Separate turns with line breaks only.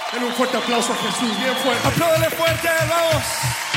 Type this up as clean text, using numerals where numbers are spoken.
Denle un fuerte aplauso a Jesús, bien fuerte.
Apláudale fuerte, vamos.